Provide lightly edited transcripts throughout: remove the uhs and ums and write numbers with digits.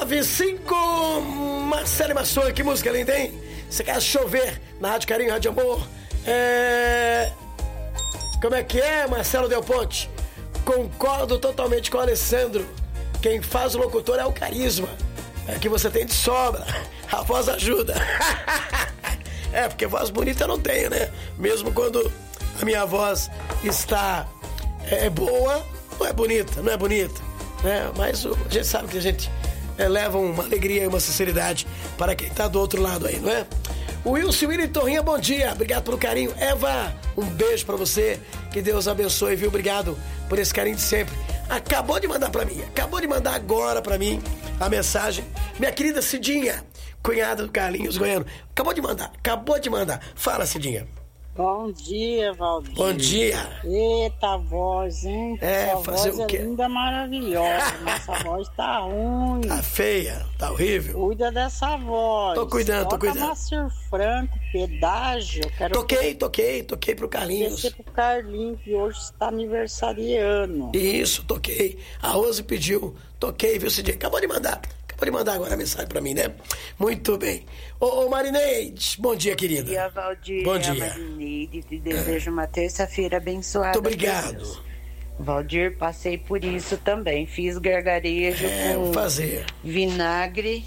9:05. Marcelo Maçã, que música linda, hein? Você quer chover na Rádio Carinho, Rádio Amor? Como é que é, Marcelo Del Ponte? Concordo totalmente com o Alessandro. Quem faz o locutor é o carisma. É que você tem de sobra. A voz ajuda. Porque voz bonita eu não tenho, né? Mesmo quando a minha voz está boa, não é bonita, né? Mas a gente sabe que a gente leva uma alegria e uma sinceridade para quem está do outro lado aí, não é? Wilson William Torrinha, bom dia, obrigado pelo carinho. Eva, um beijo pra você, que Deus abençoe, viu? Obrigado por esse carinho de sempre. Acabou de mandar agora pra mim a mensagem, minha querida Cidinha, cunhada do Carlinhos Goiano, acabou de mandar. Fala, Cidinha. Bom dia, Valdir. Bom dia. Eita voz, hein? Sua fazer voz o quê? É linda, maravilhosa. Nossa voz tá ruim. Tá feia, tá horrível. Cuida dessa voz. Tô cuidando. Márcio Franco, pedágio. Toquei pro Carlinhos. Toquei pro Carlinhos, que hoje está aniversariando. Isso, toquei. A Rose pediu, toquei, viu, Cidinha? Acabou de mandar agora a mensagem pra mim, né? Muito bem. Ô Marineide, bom dia, querida. Bom dia, Valdir. Bom dia. Marineide, te desejo uma terça-feira abençoada. Muito obrigado. Valdir, passei por isso também. Fiz gargarejo com vinagre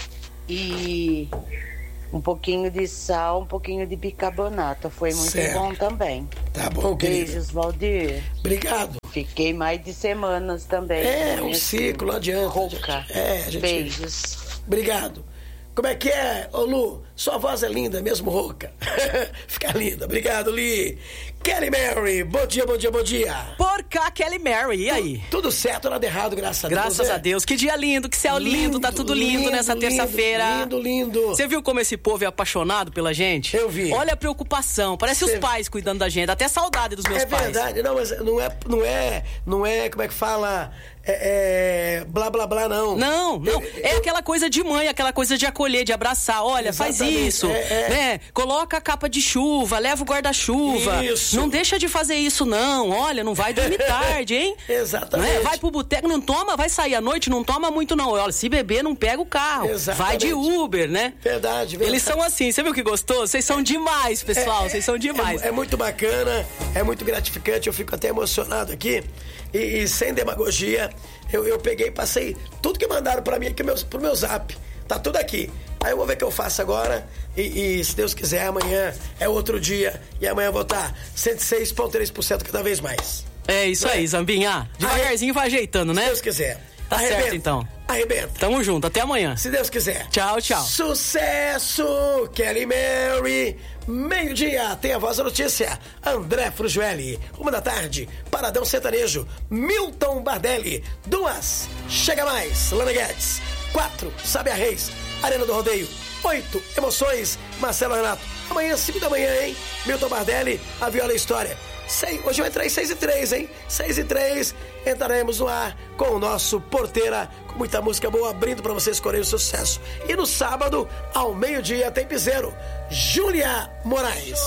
e um pouquinho de sal, um pouquinho de bicarbonato. Foi muito bom também. Tá bom, querida. Beijos, Valdir. Obrigado. Fiquei mais de semanas também. Um ciclo, não adianta. Rouca. Beijos. Obrigado. Como é que é, ô Lu? Sua voz é linda, mesmo rouca. Fica linda. Obrigado, Li. Kelly Mary, bom dia. Por cá, Kelly Mary, e aí? Tudo certo, nada errado, graças a Deus. Graças a Deus. Que dia lindo, que céu lindo, tá tudo lindo nessa terça-feira. Lindo. Você viu como esse povo é apaixonado pela gente? Eu vi. Olha a preocupação, parece os pais cuidando da gente, dá até saudade dos meus pais. É verdade, não, mas não é, como é que fala... blá blá blá, não. Não. É aquela coisa de mãe, aquela coisa de acolher, de abraçar. Olha, faz isso, né? Coloca a capa de chuva, leva o guarda-chuva. Isso. Não deixa de fazer isso, não. Olha, não vai dormir tarde, hein? Exatamente. Né? Vai pro boteco, não toma, vai sair à noite, não toma muito, não. Olha, se beber, não pega o carro. Exatamente. Vai de Uber, né? Verdade. Eles são assim, você viu que gostoso? Vocês são demais, pessoal, vocês são demais. É muito bacana, é muito gratificante, eu fico até emocionado aqui. E sem demagogia, eu peguei e passei tudo que mandaram pra mim aqui pro meu zap. Tá tudo aqui. Aí eu vou ver o que eu faço agora. E se Deus quiser, amanhã é outro dia. E amanhã eu vou estar 106,3% cada vez mais. É isso aí, Zambinha. Devagarzinho vai ajeitando, né? Se Deus quiser. Tá certo, então. Arrebenta. Tamo junto, até amanhã. Se Deus quiser. Tchau. Sucesso! Kelly Mary. Meio-dia, tem a Voz da Notícia. André Frugelli. 1h, Paradão Sertanejo. Milton Bardelli. 2, Chega Mais, Lana Guedes. 4, Sabe a Reis, Arena do Rodeio. 8, Emoções, Marcelo Renato. Amanhã, 5 da manhã, hein? Milton Bardelli, A Viola e a História. Hoje vai entrar em 6h03, hein? 6h03, entraremos no ar com o nosso Porteira, com muita música boa, abrindo pra vocês escolher o sucesso. E no sábado, ao meio-dia, tem piseiro. Júlia Moraes.